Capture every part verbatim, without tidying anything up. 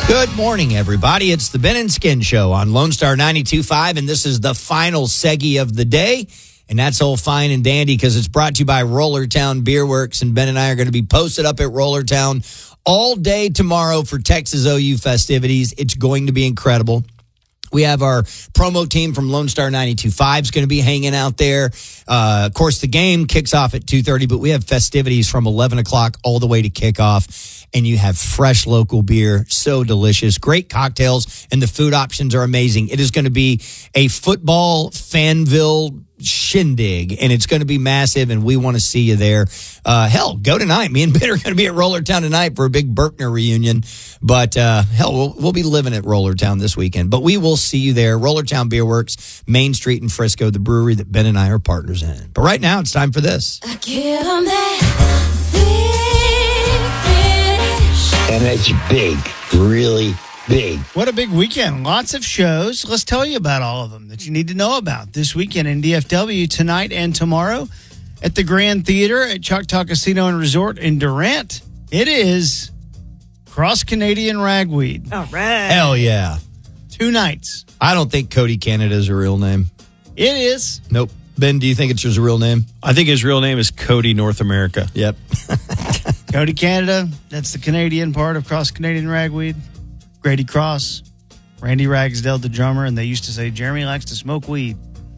Good morning, everybody. It's the Ben and Skin Show on Lone Star ninety-two point five, and this is the final seggy of the day. And that's all fine and dandy because it's brought to you by Rollertown Beer Works. And Ben and I are going to be posted up at Rollertown all day tomorrow for Texas O U festivities. It's going to be incredible. We have our promo team from Lone Star ninety-two point five is going to be hanging out there. Uh, of course, the game kicks off at two thirty, but we have festivities from eleven o'clock all the way to kickoff. And you have fresh local beer, so delicious, great cocktails, and the food options are amazing. It is going to be a football Fanville shindig, and it's going to be massive, and we want to see you there. Uh, hell, go tonight. Me and Ben are going to be at Rollertown tonight for a big Berkner reunion. But uh, hell, we'll, we'll be living at Rollertown this weekend. But we will see you there. Rollertown Beer Works, Main Street in Frisco, the brewery that Ben and I are partners in. But right now, it's time for this. I give 'em that big finish. And it's big, really big. What a big weekend. Lots of shows. Let's tell you about all of them that you need to know about this weekend in D F W tonight and tomorrow at the Grand Theater at Choctaw Casino and Resort in Durant. It is Cross Canadian Ragweed. All right. Hell yeah. Two nights. I don't think Cody Canada is a real name. It is. Nope. Ben, do you think it's his real name? I think his real name is Cody North America. Yep. Cody Canada. That's the Canadian part of Cross Canadian Ragweed. Grady Cross. Randy Ragsdale, the drummer. And they used to say, Jeremy likes to smoke weed.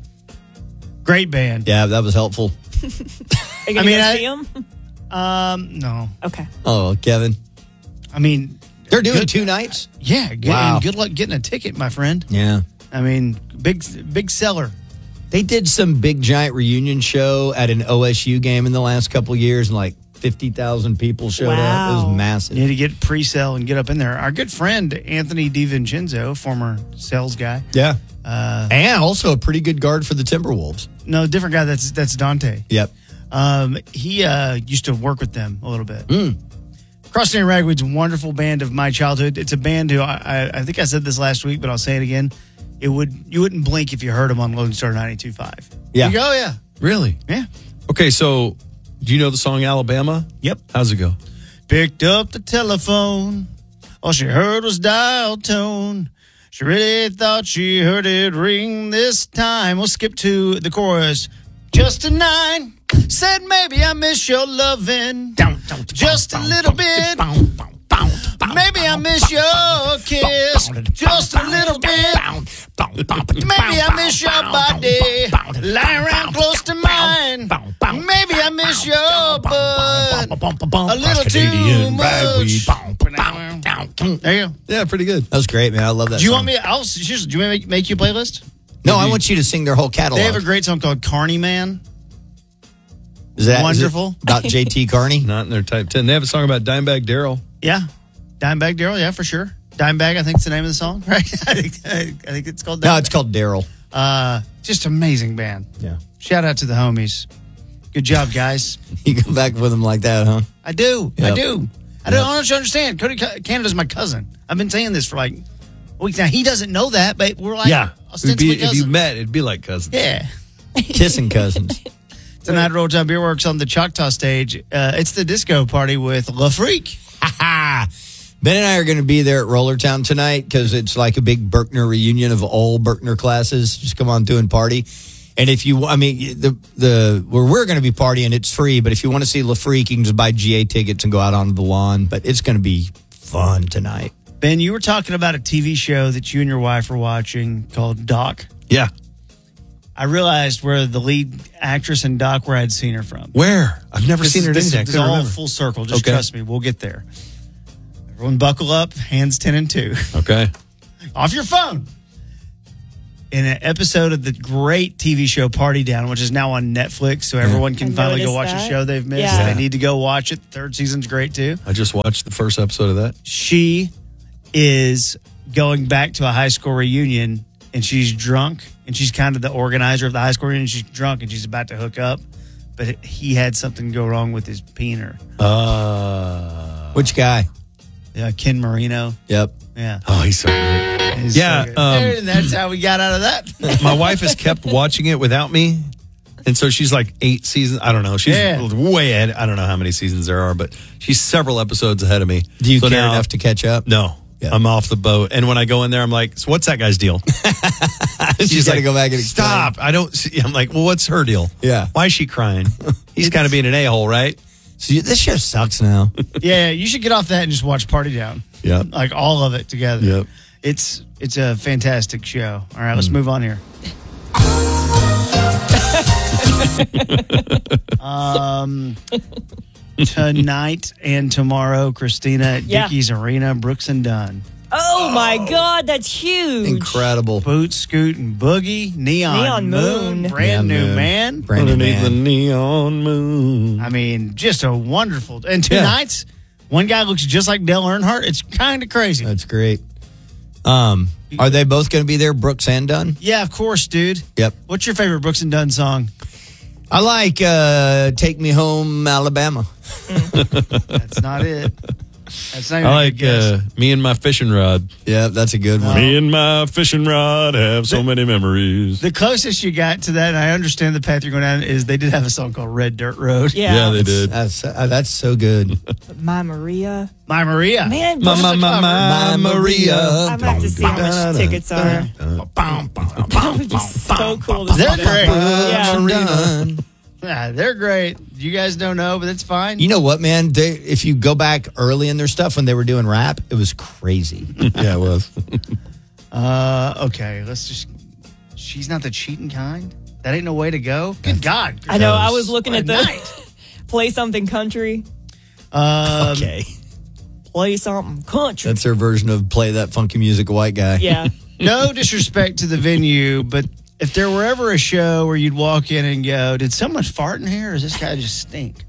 Great band. Yeah, that was helpful. Are you going I to mean, go I- see him? Um, no. Okay. Oh, Kevin. I mean, They're doing good- two nights? Yeah. Good, Wow. and good luck getting a ticket, my friend. Yeah. I mean, big, big seller. They did some big giant reunion show at an O S U game in the last couple of years, and like fifty thousand people showed up. It Wow. was massive. You need to get pre-sale and get up in there. Our good friend, Anthony DiVincenzo, former sales guy. Yeah. Uh, And also a pretty good guard for the Timberwolves. no, different guy. That's that's Dante. Yep. Um, he uh, used to work with them a little bit. Mm. Cross Canadian Ragweed's a wonderful band of my childhood. It's a band who I, I, I think I said this last week, but I'll say it again. It would you wouldn't blink if you heard them on Lone Star ninety-two point five. Yeah. You go, yeah. Really? Yeah. Okay, so do you know the song Alabama? Yep. How's it go? Picked up the telephone. All she heard was dial tone. She really thought she heard it ring this time. We'll skip to the chorus. Just a nine. Said maybe I miss your loving. Just a little bit. Maybe I miss your kiss. Just a little bit. Maybe I miss your body. Lying around close to mine. Maybe I miss your butt. A little too much. There you go. Yeah, pretty good. That was great, man. I love that Do you song. want me? I'll seriously, do you want me to make, make you a playlist? No, I want you to sing their whole catalog. They have a great song called Carney Man. is that, wonderful. Is it about J T Carney? Not in their type ten. They have a song about Dimebag Darrell. Yeah, Dimebag Darrell. Yeah, for sure. Dimebag, I think, is the name of the song, right? I think I think it's called. Dimebag. No, it's called Daryl. Uh, just amazing band. Yeah. Shout out to the homies. Good job, guys. You come back with them like that, huh? I do. I Yep. do. I don't, I don't understand. Cody Ca- Canada's my cousin. I've been saying this for like weeks now. He doesn't know that, but we're like yeah. It'd ostensibly be, if you cousins. met, it'd be like cousins. Yeah. Kissing cousins. Tonight, Rollertown Beer Works on the Choctaw stage. Uh, it's the disco party with La Freak. Ben and I are going to be there at Rollertown tonight because it's like a big Berkner reunion of all Berkner classes. Just come on through and party. And if you, I mean, the the where we're going to be partying, it's free. But if you want to see La Freak, you can just buy G A tickets and go out onto the lawn. But it's going to be fun tonight. Ben, you were talking about a T V show that you and your wife were watching called Doc. Yeah. I realized where the lead actress in Doc, where I'd seen her from. Where? I've never This seen is, her in this, anything. I this is couldn't all remember. full circle. Just Okay. trust me. We'll get there. Everyone buckle up. Hands ten and two. Okay. Off your phone. In an episode of the great T V show Party Down, which is now on Netflix, so everyone can I finally go noticed watch a that. show they've missed. Yeah. They need to go watch it. Third season's great too. I just watched the first episode of that. She is going back to a high school reunion, and she's drunk, and she's kind of the organizer of the high school reunion. She's drunk, and she's about to hook up, but he had something go wrong with his peener. Uh, Which guy? Uh, Ken Marino. Yep. Yeah. oh, he's so good. He's Yeah, so good. um, and that's how we got out of that. My wife has kept watching it without me. And so she's like eight seasons. I don't know. She's Yeah. way ahead. I don't know how many seasons there are, but she's several episodes ahead of me. Do you So care now- enough to catch up? No. Yeah. I'm off the boat. And when I go in there, I'm like, so what's that guy's deal? She's got to go back and explain. Stop. I don't see. I'm like, well, what's her deal? Yeah. Why is she crying? He's kind of being an a-hole, right? So you, this show sucks now. Yeah, you should get off that and just watch Party Down. Yep. Like all of it together. Yep. It's it's a fantastic show. All right, let's move on here. um, tonight and tomorrow, Christina at Yeah. Dickies Arena, Brooks and Dunn. Oh, my God, that's huge. Incredible. Boot, Scoot, and Boogie, Neon, Neon Moon, Moon. brand Neon new Moon. man. Brand new Underneath the man. neon moon. I mean, just a wonderful. And two Yeah. nights, one guy looks just like Dale Earnhardt. It's kind of crazy. That's great. Um, are they both going to be there, Brooks and Dunn? Yeah, of course, dude. Yep. What's your favorite Brooks and Dunn song? I like uh, Take Me Home, Alabama. That's not it. That's not even I a like good guess. uh, me and my fishing rod. Yeah, that's a good one. Me and my fishing rod have so many memories. The closest you got to that, and I understand the path you're going down, is they did have a song called Red Dirt Road. Yeah. Yeah, they did. That's, uh, that's so good. My Maria. My Maria. Man, My, Brooks- my, my, my, My Maria. I'm going to have to see how much tickets are. That would be so cool to see They're that. great. Yeah. Dunn. Yeah, they're great. You guys don't know, but that's fine. You know what, man? They, if you go back early in their stuff when they were doing rap, it was crazy. Yeah, it was. Uh, okay, let's just. She's not the cheating kind. That ain't no way to go. Good God. I know. I was looking What at a the night. play something country. Um, Okay. Play something country. That's their version of play that funky music, white guy. Yeah. No disrespect to the venue, but if there were ever a show where you'd walk in and go, did someone fart in here or does this guy just stink?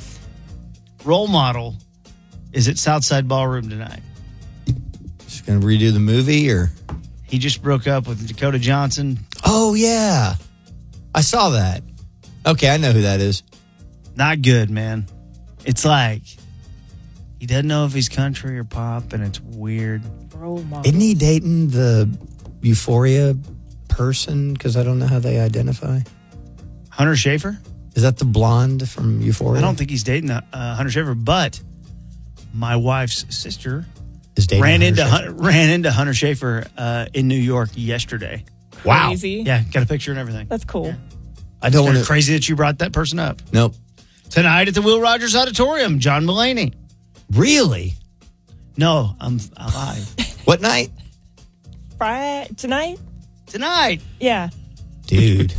Role model is at Southside Ballroom tonight. Just going to redo the movie or? He just broke up with Dakota Johnson. Oh, yeah. I saw that. Okay, I know who that is. Not good, man. It's like he doesn't know if he's country or pop, and it's weird. Role model. Isn't he dating the Euphoria person? Because I don't know how they identify. Hunter Schafer? Is that the blonde from Euphoria? I don't think he's dating uh, Hunter Schafer, but my wife's sister Is dating ran Hunter into Schafer. Hun- ran into Hunter Schafer uh, in New York yesterday. Wow. Crazy. Yeah, got a picture and everything. That's cool. I don't Kinda want to. crazy that you brought that person up. Nope. Tonight at the Will Rogers Auditorium, John Mulaney. Really? No, I'm I lied. What night? Friday tonight? Tonight. Yeah. Dude.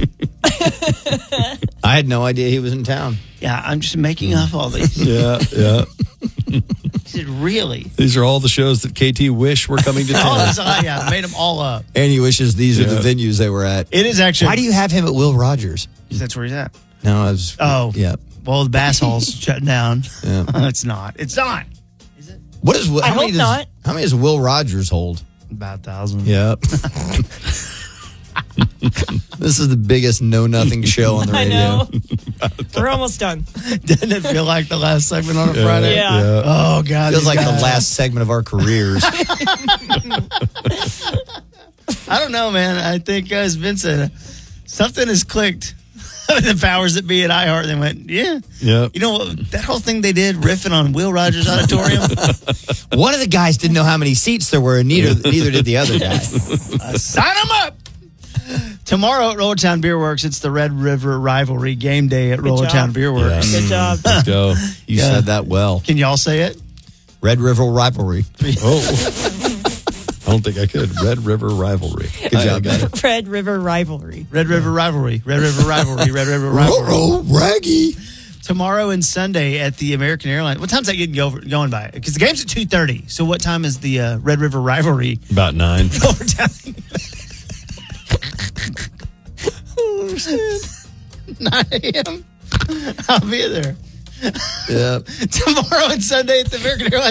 I had no idea he was in town. Yeah, I'm just making up all these. Yeah, yeah. He said, really? These are all the shows that K T wish were coming to Oh, town. that's, uh, yeah, I made them all up. And he wishes these are Yeah. the venues they were at. It is actually. Why do you have him at Will Rogers? That's where he's at. No, I was. Oh. Yeah. Well, the Bass Hall's shut down. Yeah. It's not. It's not. What is? How I many hope does, not. How many does Will Rogers hold? About a thousand. Yep. This is the biggest know nothing show on the I radio. know. We're almost done. Doesn't it feel like the last segment on a Friday? Yeah. Oh, God. Feels these like guys. the last segment of our careers. I don't know, man. I think, uh, as Vince said, something has clicked. The powers that be at iHeart, they went, yeah. Yeah. You know, what? That whole thing they did, riffing on Will Rogers Auditorium, One of the guys didn't know how many seats there were, and neither, neither did the other guy. uh, sign them up. Tomorrow at Rollertown Beer Works, it's the Red River Rivalry game day at Rollertown job. Beer Works. Good job. Let's go. You Yeah. said that well. Can y'all say it? Red River Rivalry. Oh. I don't think I could. Red River Rivalry. Good job, man. Red River Rivalry. Red River Rivalry. Red River Rivalry. Red River Rivalry. Oh, Raggy. Tomorrow and Sunday at the American Airlines. What time's that getting go, going by? Because the game's at two thirty. So what time is the uh, Red River Rivalry? About nine. Overtime. nine a.m. I'll be there. Yeah. Tomorrow and Sunday at the American Airlines.